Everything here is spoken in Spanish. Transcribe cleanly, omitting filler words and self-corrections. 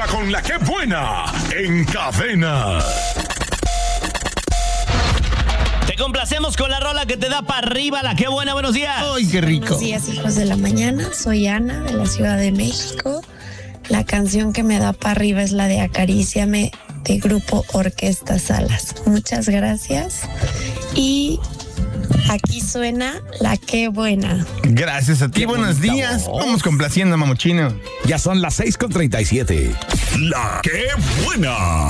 arriba con la que buena en cadena. Te complacemos con la rola que te da para arriba, la que buena. Buenos días. ¡Ay, qué rico! Buenos días, hijos de la mañana. Soy Ana, de la Ciudad de México. La canción que me da para arriba es la de Acaríciame, de Grupo Orquesta Salas. Muchas gracias. Y aquí suena la que buena. Gracias a ti, Qué buenos bonita días. voz. Vamos complaciendo, mamuchino. Ya son las 6:37. La que buena.